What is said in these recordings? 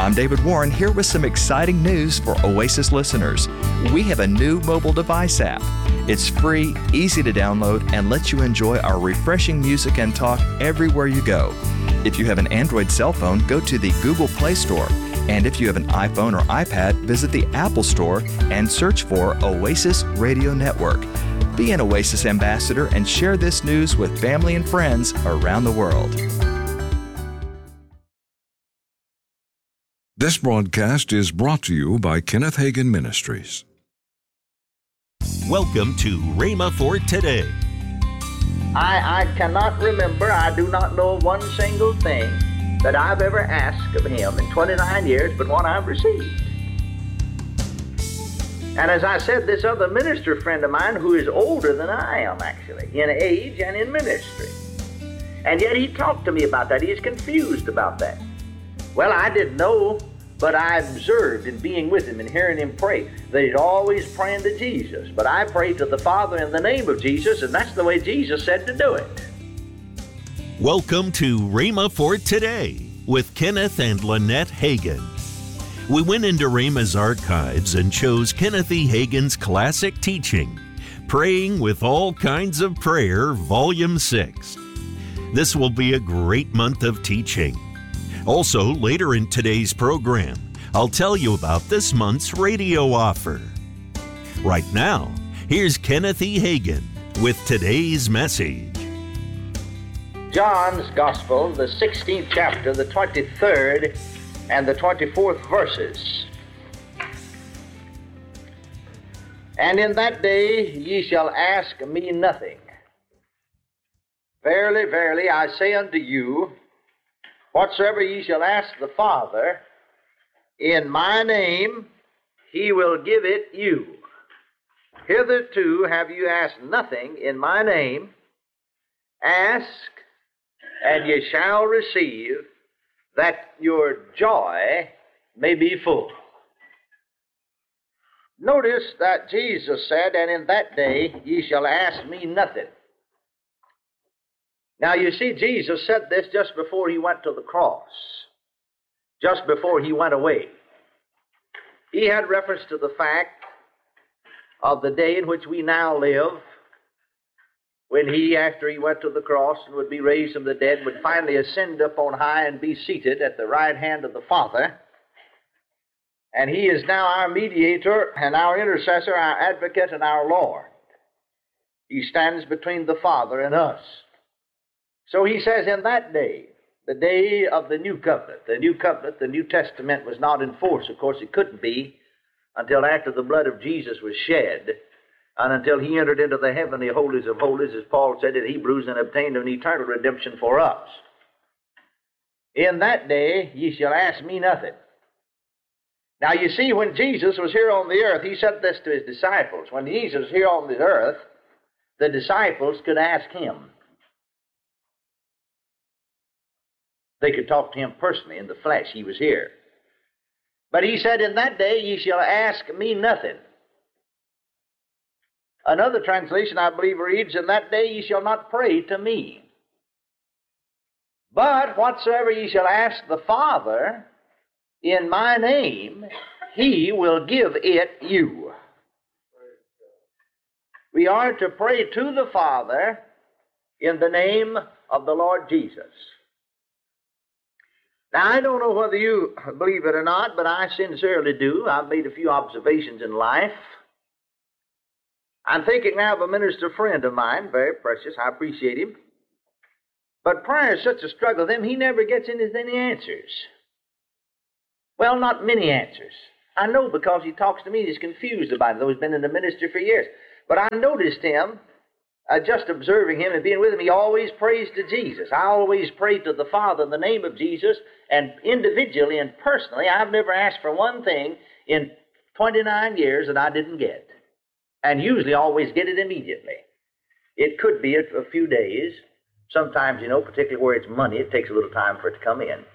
I'm David Warren here with some exciting news for Oasis listeners. We have a new mobile device app. It's free, easy to download, and lets you enjoy our refreshing music and talk everywhere you go. If you have an Android cell phone, go to the Google Play Store. And if you have an iPhone or iPad, visit the Apple Store and search for Oasis Radio Network. Be an Oasis ambassador and share this news with family and friends around the world. This broadcast is brought to you by Kenneth Hagin Ministries. Welcome to Rhema for Today. I cannot remember, I do not know one single thing that I've ever asked of him in 29 years but one I've received. And as I said, this other minister friend of mine who is older than I am actually, in age and in ministry. And yet he talked to me about that. He's confused about that. Well, I didn't know, but I observed in being with him and hearing him pray that he's always praying to Jesus. But I pray to the Father in the name of Jesus, and that's the way Jesus said to do it. Welcome to Rhema for Today with Kenneth and Lynette Hagin. We went into Rhema's archives and chose Kenneth E. Hagin's classic teaching, Praying with All Kinds of Prayer, Volume 6. This will be a great month of teaching. Also, later in today's program, I'll tell you about this month's radio offer. Right now, here's Kenneth E. Hagin with today's message. John's Gospel, the 16th chapter, the 23rd and the 24th verses. And in that day ye shall ask me nothing. Verily, verily, I say unto you, whatsoever ye shall ask the Father in my name, he will give it you. Hitherto have you asked nothing in my name. Ask, and ye shall receive, that your joy may be full. Notice that Jesus said, and in that day ye shall ask me nothing. Now you see, Jesus said this just before he went to the cross, just before he went away. He had reference to the fact of the day in which we now live, when he, after he went to the cross and would be raised from the dead, would finally ascend up on high and be seated at the right hand of the Father. And he is now our mediator and our intercessor, our advocate and our Lord. He stands between the Father and us. So he says in that day, the day of the new covenant, the New Testament was not in force. Of course, it couldn't be until after the blood of Jesus was shed, and until he entered into the heavenly holies of holies, as Paul said in Hebrews, and obtained an eternal redemption for us. In that day ye shall ask me nothing. Now you see, when Jesus was here on the earth, he said this to his disciples. When Jesus was here on the earth, the disciples could ask him. They could talk to him personally in the flesh. He was here. But he said, in that day ye shall ask me nothing. Another translation, I believe, reads, in that day ye shall not pray to me. But whatsoever ye shall ask the Father in my name, he will give it you. We are to pray to the Father in the name of the Lord Jesus. Now, I don't know whether you believe it or not, but I sincerely do. I've made a few observations in life. I'm thinking now of a minister friend of mine, very precious. I appreciate him. But prayer is such a struggle with him, he never gets any answers. Well, not many answers. I know, because he talks to me, he's confused about it, though he's been in the ministry for years. But I noticed him, just observing him and being with him, he always prays to Jesus. I always pray to the Father in the name of Jesus, and individually and personally, I've never asked for one thing in 29 years that I didn't get. And usually always get it immediately. It could be a few days. Sometimes, particularly where it's money, it takes a little time for it to come in.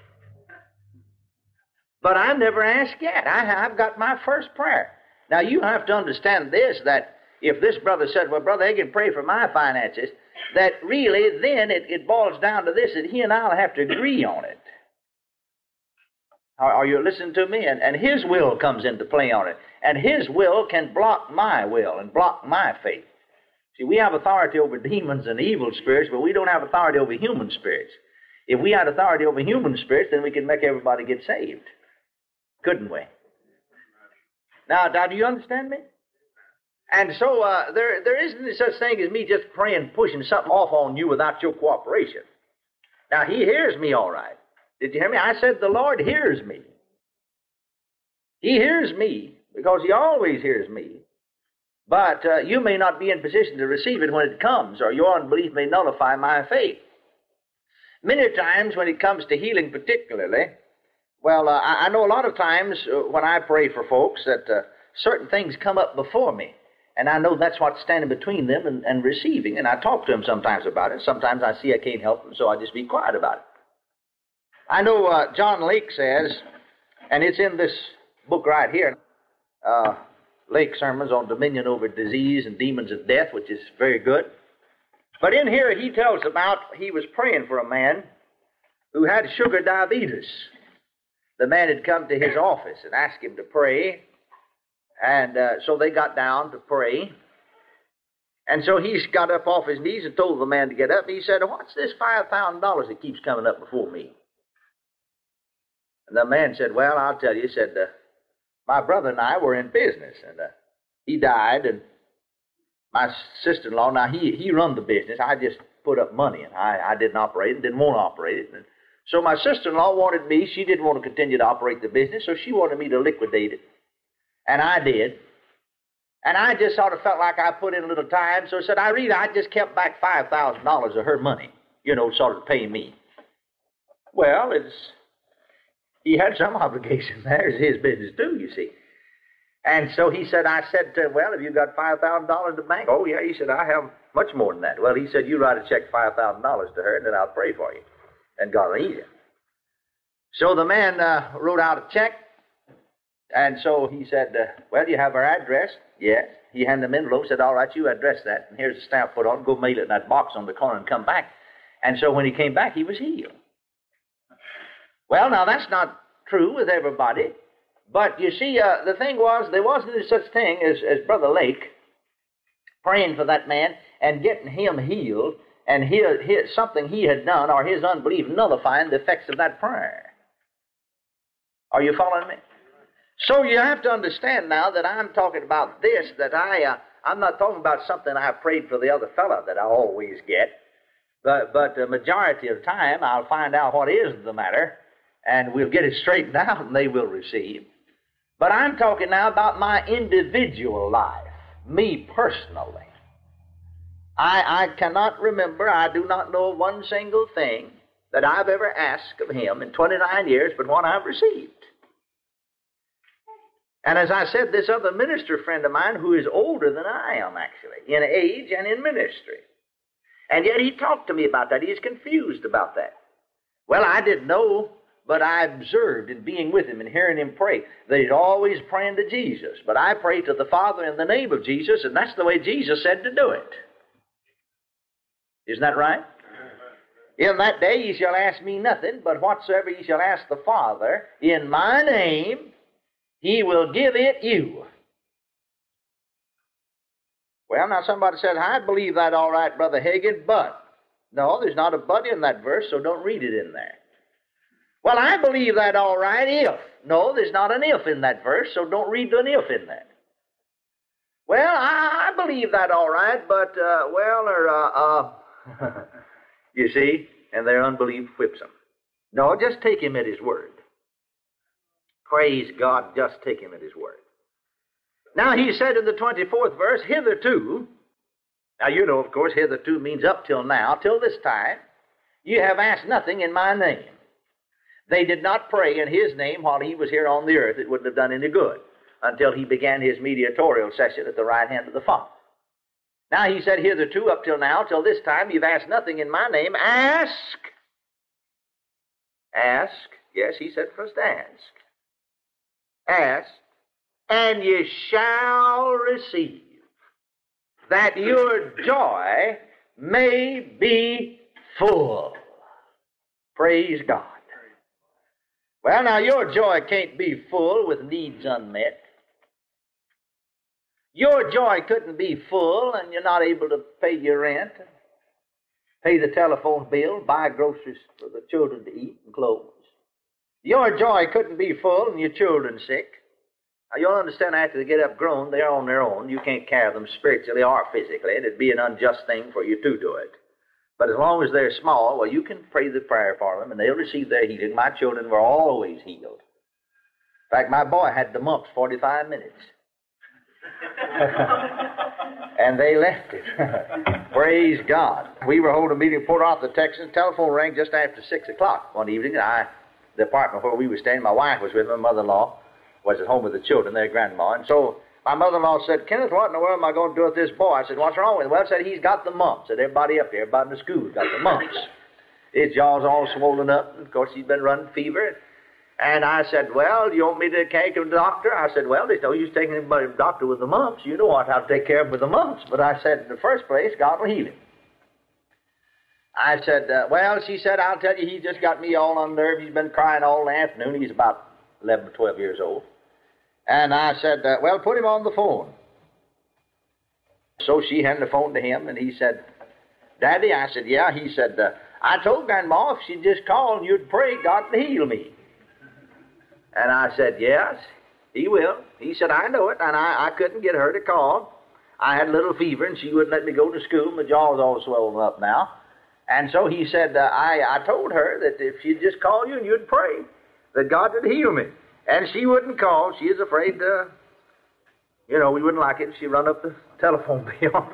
But I never asked yet. I've got my first prayer. Now, you have to understand this, that if this brother said, well, Brother Hagin, pray for my finances, that really then it boils down to this, that he and I will have to agree on it. Are you listening to me? And his will comes into play on it. And his will can block my will and block my faith. See, we have authority over demons and evil spirits, but we don't have authority over human spirits. If we had authority over human spirits, then we could make everybody get saved. Couldn't we? Now, do you understand me? And so there isn't any such thing as me just praying, pushing something off on you without your cooperation. Now, he hears me all right. Did you hear me? I said the Lord hears me. He hears me because he always hears me. But you may not be in position to receive it when it comes, or your unbelief may nullify my faith. Many times when it comes to healing particularly, well, I know a lot of times when I pray for folks that certain things come up before me. And I know that's what's standing between them and receiving. And I talk to them sometimes about it. Sometimes I see I can't help them, so I just be quiet about it. I know John Lake says, and it's in this book right here, Lake Sermons on Dominion Over Disease and Demons of Death, which is very good. But in here he tells about he was praying for a man who had sugar diabetes. The man had come to his office and asked him to pray. And so they got down to pray. And so he got up off his knees and told the man to get up. He said, "What's this $5,000 that keeps coming up before me?" And the man said, "Well, I'll tell you." He said, "My brother and I were in business, and he died, and my sister-in-law, now he run the business. I just put up money, and I didn't operate it, didn't want to operate it. And so my sister-in-law wanted me, she didn't want to continue to operate the business, so she wanted me to liquidate it. And I did. And I just sort of felt like I put in a little time, so I said, I just kept back $5,000 of her money, sort of pay me." Well, he had some obligation there. It's his business too, you see. And so he said, I said, "Well, have you got $5,000 in the bank?" "Oh, yeah." He said, "I have much more than that." Well, he said, "You write a check $5,000 to her, and then I'll pray for you. And God will eat it." So the man wrote out a check. And so he said, "Well, do you have her address?" "Yes." He handed him an envelope, said, "All right, you address that, and here's a stamp put on it. Go mail it in that box on the corner and come back." And so when he came back, he was healed. Well, now, that's not true with everybody. But you see, the thing was, there wasn't any such thing as Brother Lake praying for that man and getting him healed and something he had done or his unbelief nullifying the effects of that prayer. Are you following me? So you have to understand now that I'm talking about this, that I'm not talking about something I prayed for the other fellow that I always get, but the majority of the time I'll find out what is the matter, and we'll get it straightened out, and they will receive. But I'm talking now about my individual life, me personally. I cannot remember, I do not know one single thing that I've ever asked of him in 29 years but what I've received. And as I said, this other minister friend of mine who is older than I am, actually, in age and in ministry. And yet he talked to me about that. He's confused about that. Well, I didn't know, but I observed in being with him and hearing him pray that he's always praying to Jesus. But I pray to the Father in the name of Jesus, and that's the way Jesus said to do it. Isn't that right? In that day ye shall ask me nothing, but whatsoever ye shall ask the Father in my name, he will give it you. Well, now somebody said, "I believe that all right, Brother Hagin, but." No, there's not a but in that verse, so don't read it in there. "Well, I believe that all right if." No, there's not an if in that verse, so don't read an if in there. "Well, I believe that all right, but, you see, and their unbelief whips them. No, just take him at his word. Praise God, just take him at his word. Now, he said in the 24th verse, "Hitherto," now you know, of course, hitherto means up till now, till this time, "you have asked nothing in my name." They did not pray in his name while he was here on the earth. It wouldn't have done any good until he began his mediatorial session at the right hand of the Father. Now, he said, "Hitherto, up till now, till this time, you've asked nothing in my name. Ask." Ask. Yes, he said first ask. Ask, and ye shall receive, that your joy may be full. Praise God. Well, now, your joy can't be full with needs unmet. Your joy couldn't be full and you're not able to pay your rent, pay the telephone bill, buy groceries for the children to eat and clothes. Your joy couldn't be full and your children sick. Now, you'll understand after they get up grown, they're on their own. You can't carry them spiritually or physically, and it'd be an unjust thing for you to do it. But as long as they're small, well, you can pray the prayer for them, and they'll receive their healing. My children were always healed. In fact, my boy had the mumps 45 minutes. And they left it. Praise God. We were holding a meeting in Port Arthur, Texas. Telephone rang just after 6 o'clock one evening, and the apartment where we were staying, my wife was with me, my mother-in-law was at home with the children, their grandma. And so my mother-in-law said, Kenneth, what in the world am I going to do with this boy? I said, what's wrong with him? Well, said, he's got the mumps. Said, everybody up there, everybody in the school's got the mumps. His jaw's all swollen up, and of course he's been running fever. And I said, well, do you want me to take him to the doctor? I said, well, there's no use taking anybody to the doctor with the mumps. You know how to take care of him with the mumps. But I said, in the first place, God will heal him. I said, well, she said, I'll tell you, he just got me all unnerved. He's been crying all the afternoon. He's about 11 or 12 years old. And I said, well, put him on the phone. So she handed the phone to him, and he said, Daddy, I said, yeah. He said, I told Grandma if she'd just call and you'd pray, God would heal me. And I said, yes, he will. He said, I know it, and I couldn't get her to call. I had a little fever, and she wouldn't let me go to school. My jaw's all swollen up now. And so he said, I told her that if she'd just call you and you'd pray, that God would heal me. And she wouldn't call. She was afraid, we wouldn't like it if she run up the telephone bill.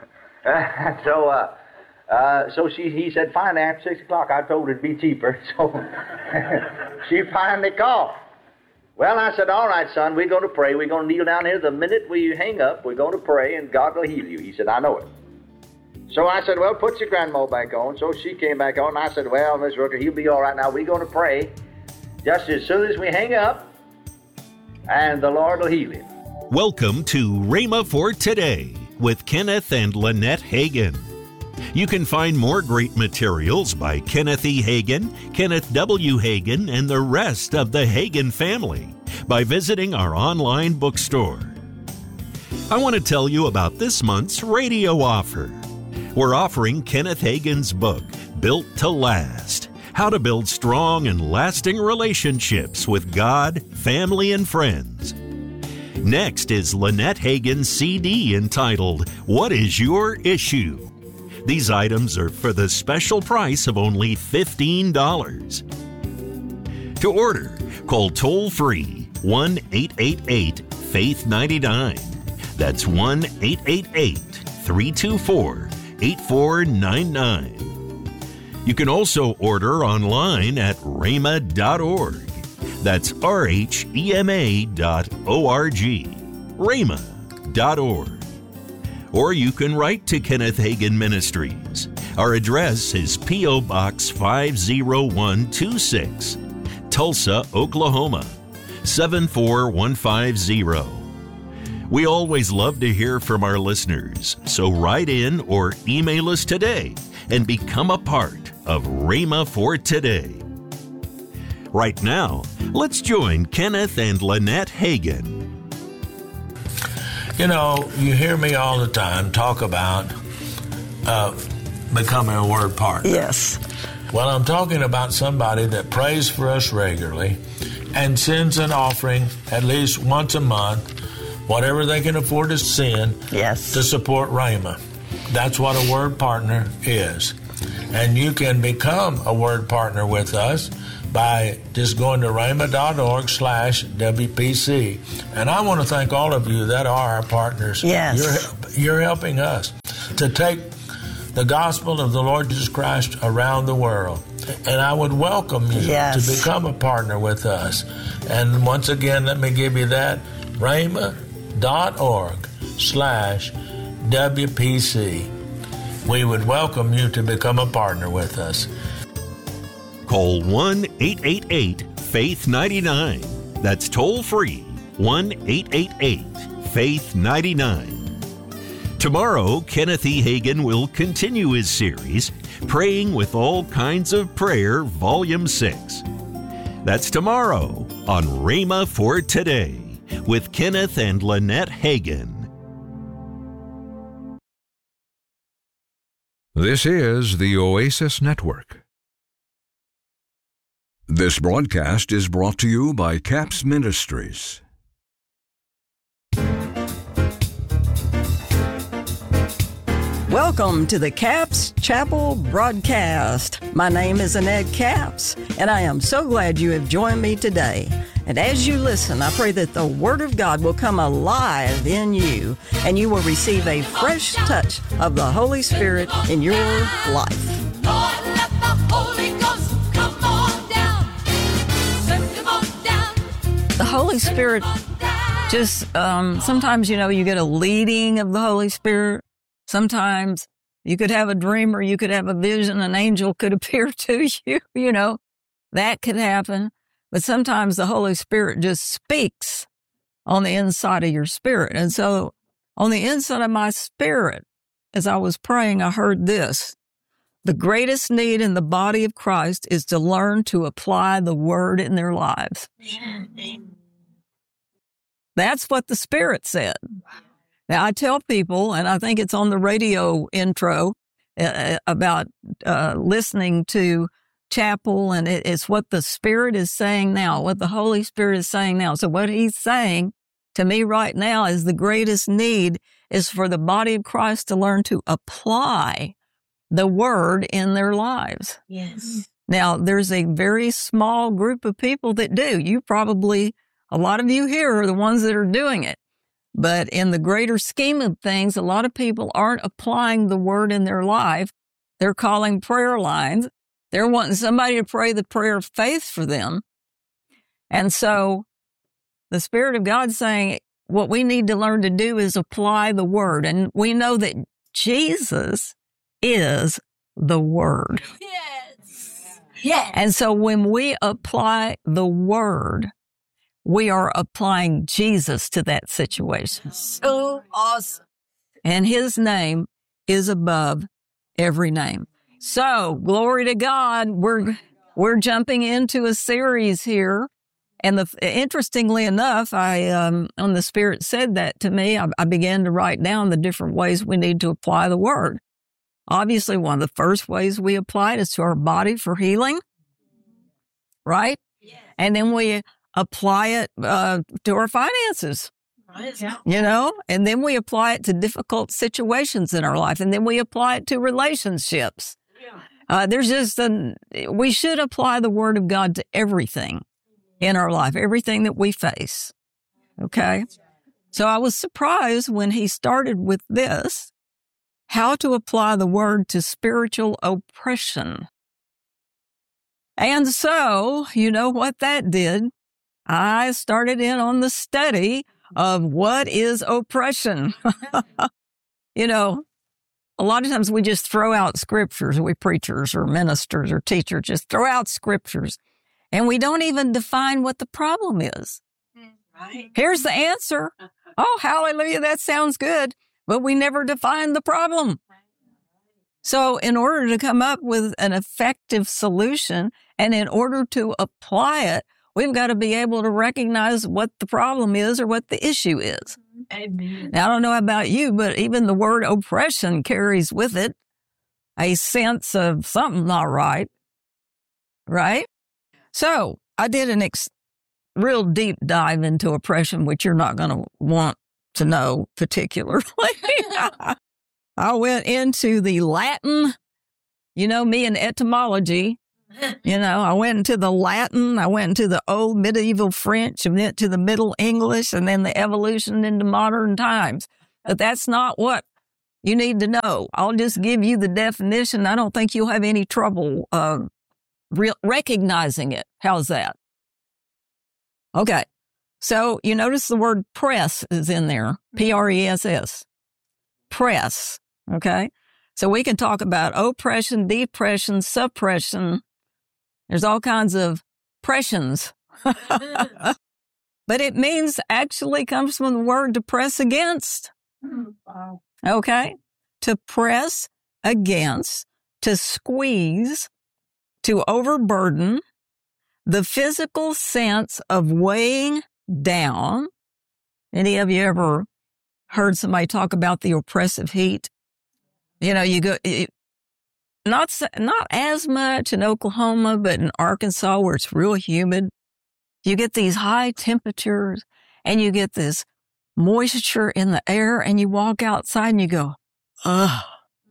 So he said, fine, after 6 o'clock. I told her it'd be cheaper. So she finally called. Well, I said, all right, son, we're going to pray. We're going to kneel down here. The minute we hang up, we're going to pray, and God will heal you. He said, I know it. So I said, well, put your grandma back on. So she came back on, and I said, well, Miss Rooker, he'll be all right now. We're going to pray just as soon as we hang up, and the Lord will heal him. Welcome to Rhema for Today with Kenneth and Lynette Hagin. You can find more great materials by Kenneth E. Hagin, Kenneth W. Hagin, and the rest of the Hagin family by visiting our online bookstore. I want to tell you about this month's radio offer. We're offering Kenneth Hagin's book, Built to Last: How to Build Strong and Lasting Relationships with God, Family, and Friends. Next is Lynette Hagin's CD entitled, What Is Your Issue? These items are for the special price of only $15. To order, call toll-free 1-888-FAITH-99. That's 1-888-324-8499. You can also order online at rhema.org. That's RHEMA.org. rhema.org. Or you can write to Kenneth Hagin Ministries. Our address is P.O. Box 50126, Tulsa, Oklahoma, 74150. We always love to hear from our listeners, so write in or email us today and become a part of Rhema for Today. Right now, let's join Kenneth and Lynette Hagin. You know, you hear me all the time talk about becoming a word partner. Yes. Well, I'm talking about somebody that prays for us regularly and sends an offering at least once a month, whatever they can afford to send, Yes. to support Rhema. That's what a word partner is. And you can become a word partner with us by just going to rhema.org/WPC. And I want to thank all of you that are our partners. Yes. You're helping us to take the gospel of the Lord Jesus Christ around the world. And I would welcome you Yes. to become a partner with us. And once again, let me give you that, rhema.org/WPC. We would welcome you to become a partner with us. Call 1-888-FAITH-99. That's toll-free, 1-888-FAITH-99. Tomorrow, Kenneth E. Hagin will continue his series, Praying with All Kinds of Prayer, Volume 6. That's tomorrow on Rhema for Today with Kenneth and Lynette Hagin. This is the Oasis Network. This broadcast is brought to you by CAPS Ministries. Welcome to the Capps Chapel broadcast. My name is Annette Capps, and I am so glad you have joined me today. And as you listen, I pray that the Word of God will come alive in you, and you will receive a fresh touch of the Holy Spirit in your life. Lord, let the Holy Ghost come on down. Send him on down. The Holy Spirit just, sometimes, you get a leading of the Holy Spirit. Sometimes you could have a dream or you could have a vision. An angel could appear to you, that could happen. But sometimes the Holy Spirit just speaks on the inside of your spirit. And so on the inside of my spirit, as I was praying, I heard this. The greatest need in the body of Christ is to learn to apply the Word in their lives. That's what the Spirit said. Now, I tell people, and I think it's on the radio intro, about listening to chapel, and it's what the Spirit is saying now, what the Holy Spirit is saying now. So what he's saying to me right now is the greatest need is for the body of Christ to learn to apply the Word in their lives. Yes. Now, there's a very small group of people that do. A lot of you here are the ones that are doing it. But in the greater scheme of things, a lot of people aren't applying the Word in their life. They're calling prayer lines. They're wanting somebody to pray the prayer of faith for them. And so the Spirit of God's saying what we need to learn to do is apply the Word. And we know that Jesus is the Word. Yes. Yes. And so when we apply the Word, we are applying Jesus to that situation. So awesome. And his name is above every name. So, glory to God. We're jumping into a series here. And interestingly enough, when the Spirit said that to me, I began to write down the different ways we need to apply the Word. Obviously, one of the first ways we apply it is to our body for healing, right? Yes. And then we apply it to our finances, Right. and then we apply it to difficult situations in our life, and then we apply it to relationships. Yeah. We should apply the Word of God to everything in our life, everything that we face, okay? So I was surprised when he started with this, how to apply the Word to spiritual oppression. And so, you know what that did? I started in on the study of what is oppression. A lot of times we just throw out scriptures. We preachers or ministers or teachers just throw out scriptures, and we don't even define what the problem is. Right. Here's the answer. Oh, hallelujah, that sounds good. But we never define the problem. So in order to come up with an effective solution and in order to apply it, we've got to be able to recognize what the problem is or what the issue is. Amen. Now, I don't know about you, but even the word oppression carries with it a sense of something not right, right? So I did an real deep dive into oppression, which you're not going to want to know particularly. I went into the Latin, me and etymology. I went into the Latin, I went into the old medieval French, I went to the Middle English, and then the evolution into modern times. But that's not what you need to know. I'll just give you the definition. I don't think you'll have any trouble recognizing it. How's that? Okay. So you notice the word press is in there, P-R-E-S-S. Press, okay? So we can talk about oppression, depression, suppression. There's all kinds of pressions. But it actually comes from the word to press against. Wow. Okay? To press against, to squeeze, to overburden. the physical sense of weighing down. Any of you ever heard somebody talk about the oppressive heat? You know, not as much in Oklahoma, but in Arkansas where it's real humid. You get these high temperatures and you get this moisture in the air and you walk outside and you go, ugh.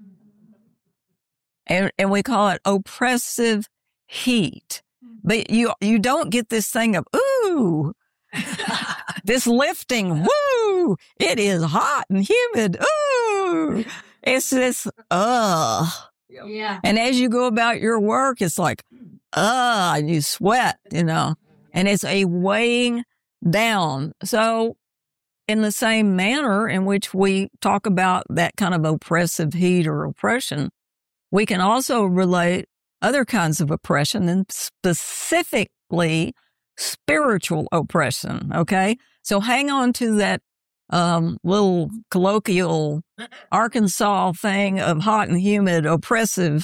And we call it oppressive heat. But you don't get this thing of, ooh, this lifting, woo, it is hot and humid, ooh. It's this, ugh. Yeah. And as you go about your work, it's like, and you sweat, you know, and it's a weighing down. So in the same manner in which we talk about that kind of oppressive heat or oppression, we can also relate other kinds of oppression, and specifically spiritual oppression, okay? So hang on to that little colloquial Arkansas thing of hot and humid, oppressive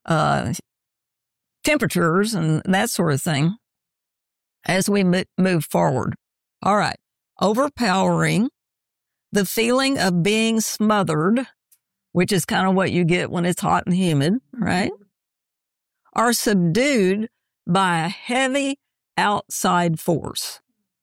temperatures and that sort of thing as we move forward. All right. Overpowering, the feeling of being smothered, which is kind of what you get when it's hot and humid, right? Are subdued by a heavy outside force.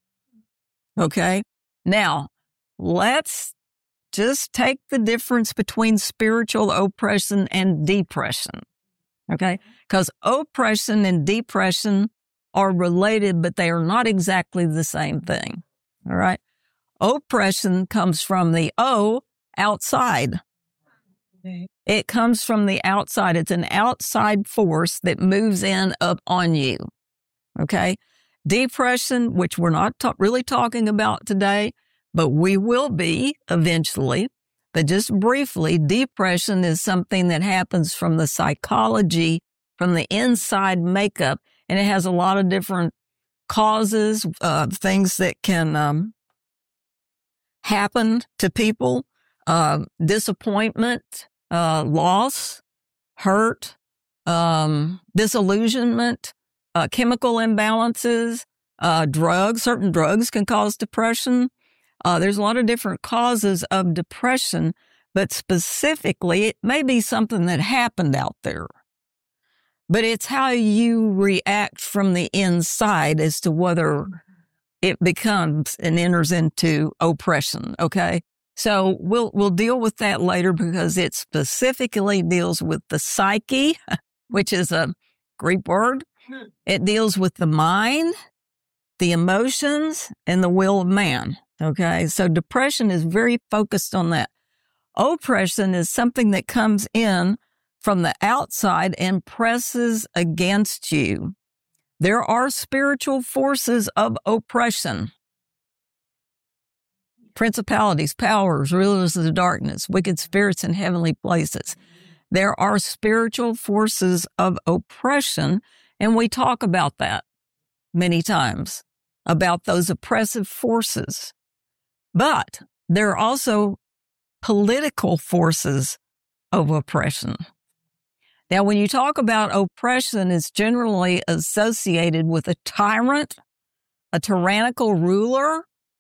Okay? Now, let's just take the difference between spiritual oppression and depression. Okay? Because oppression and depression are related, but they are not exactly the same thing. All right? Oppression comes from the O, outside. It comes from the outside. It's an outside force that moves in up on you. Okay? Depression, which we're not really talking about today, but we will be eventually. But just briefly, depression is something that happens from the psychology, from the inside makeup, and it has a lot of different causes, things that can happen to people, disappointment, loss, hurt, disillusionment, chemical imbalances, drugs. Certain drugs can cause depression. There's a lot of different causes of depression, but specifically, it may be something that happened out there. But it's how you react from the inside as to whether it becomes and enters into oppression, okay? So we'll deal with that later because it specifically deals with the psyche, which is a Greek word. It deals with the mind, the emotions, and the will of man, okay? So depression is very focused on that. Oppression is something that comes in from the outside and presses against you. There are spiritual forces of oppression. Principalities, powers, rulers of the darkness, wicked spirits in heavenly places. There are spiritual forces of oppression, and we talk about that many times, about those oppressive forces. But there are also political forces of oppression. Now, when you talk about oppression, it's generally associated with a tyrant, a tyrannical ruler.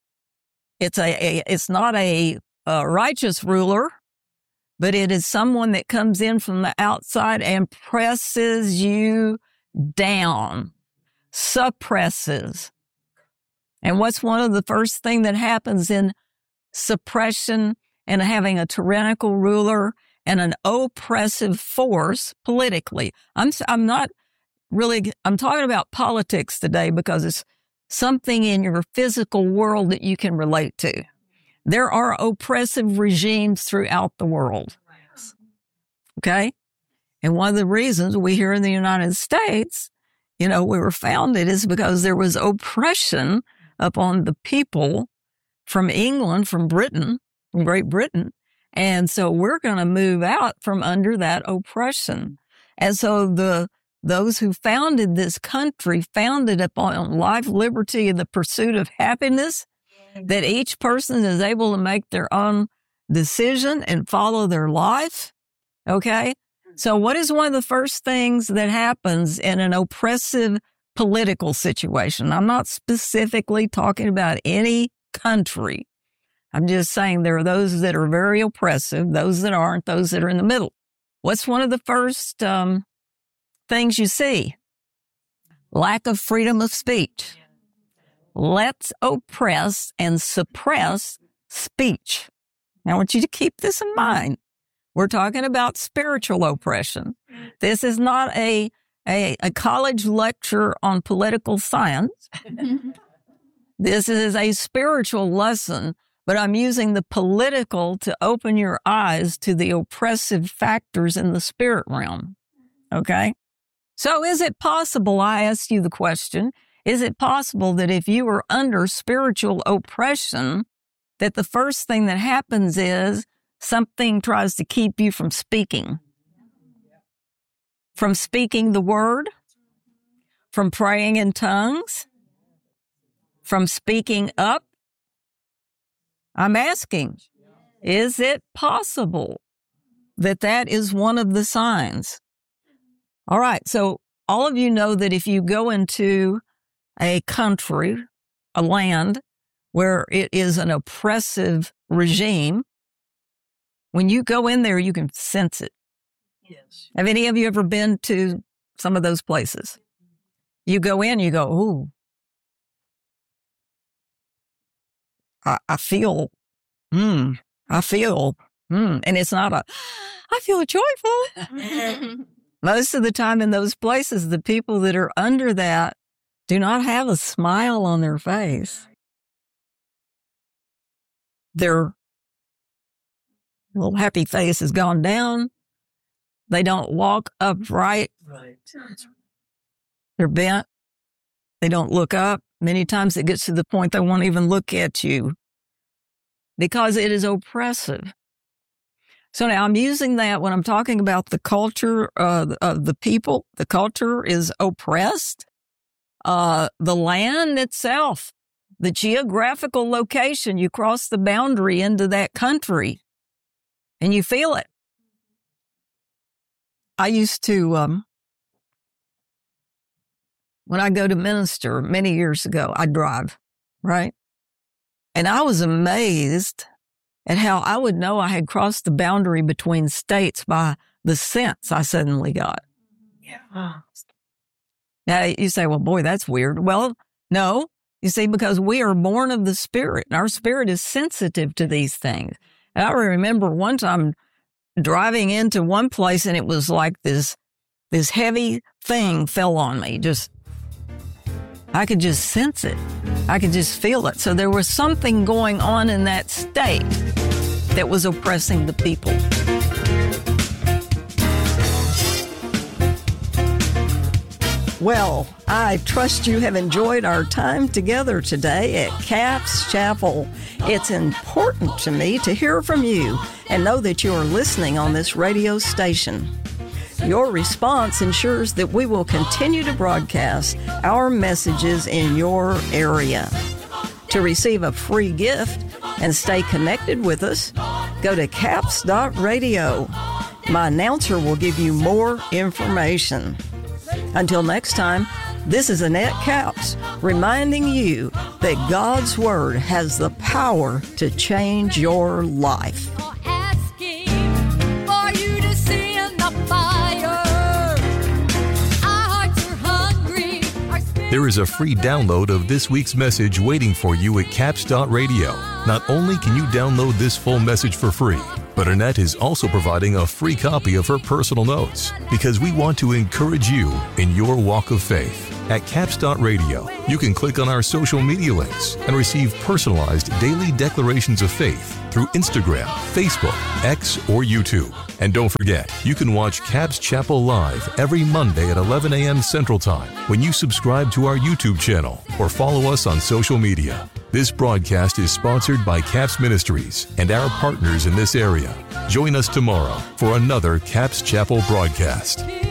It's not a righteous ruler, but it is someone that comes in from the outside and presses you down, suppresses. And what's one of the first thing that happens in suppression and having a tyrannical ruler and an oppressive force politically? I'm talking about politics today because it's something in your physical world that you can relate to. There are oppressive regimes throughout the world. Okay? And one of the reasons we here in the United States, we were founded is because there was oppression upon the people from England, from Britain, from Great Britain. And so we're going to move out from under that oppression. And so those who founded this country founded upon life, liberty, and the pursuit of happiness, that each person is able to make their own decision and follow their life. Okay? So what is one of the first things that happens in an oppressive political situation. I'm not specifically talking about any country. I'm just saying there are those that are very oppressive, those that aren't, those that are in the middle. What's one of the first things you see? Lack of freedom of speech. Let's oppress and suppress speech. I want you to keep this in mind. We're talking about spiritual oppression. This is not a college lecture on political science. This is a spiritual lesson, but I'm using the political to open your eyes to the oppressive factors in the spirit realm. Okay? So is it possible, I asked you the question, is it possible that if you are under spiritual oppression, that the first thing that happens is something tries to keep you from speaking? From speaking the word? From praying in tongues? From speaking up? I'm asking, is it possible that that is one of the signs? All right, so all of you know that if you go into a country, a land where it is an oppressive regime, when you go in there, you can sense it. Yes. Have any of you ever been to some of those places? You go in, you go, ooh, I feel, and it's not I feel joyful. Most of the time in those places, the people that are under that do not have a smile on their face. Their little happy face has gone down. They don't walk upright. Right. They're bent. They don't look up. Many times it gets to the point they won't even look at you because it is oppressive. So now I'm using that when I'm talking about the culture of the people. The culture is oppressed. The land itself, the geographical location, you cross the boundary into that country and you feel it. I used to, when I go to minister many years ago, I drive, right? And I was amazed at how I would know I had crossed the boundary between states by the sense I suddenly got. Yeah. Now, you say, well, boy, that's weird. Well, no, you see, because we are born of the Spirit, and our spirit is sensitive to these things. And I remember one time driving into one place, and it was like this heavy thing fell on me. I could just sense it. I could just feel it. So there was something going on in that state that was oppressing the people. Well, I trust you have enjoyed our time together today at Capps Chapel. It's important to me to hear from you and know that you are listening on this radio station. Your response ensures that we will continue to broadcast our messages in your area. To receive a free gift and stay connected with us, go to capps.radio. My announcer will give you more information. Until next time, this is Annette Capps reminding you that God's Word has the power to change your life. Asking for you to see in the fire. Our hearts are hungry. There is a free download of this week's message waiting for you at capps.radio. Not only can you download this full message for free, but Annette is also providing a free copy of her personal notes because we want to encourage you in your walk of faith. At capps.radio, you can click on our social media links and receive personalized daily declarations of faith through Instagram, Facebook, X, or YouTube. And don't forget, you can watch Capps Chapel live every Monday at 11 a.m. Central Time when you subscribe to our YouTube channel or follow us on social media. This broadcast is sponsored by Capps Ministries and our partners in this area. Join us tomorrow for another Capps Chapel broadcast.